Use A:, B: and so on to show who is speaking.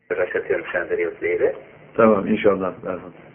A: Başlatıyorum şu anda Reels Layer'ı.
B: Tamam inşallah. Merhaba.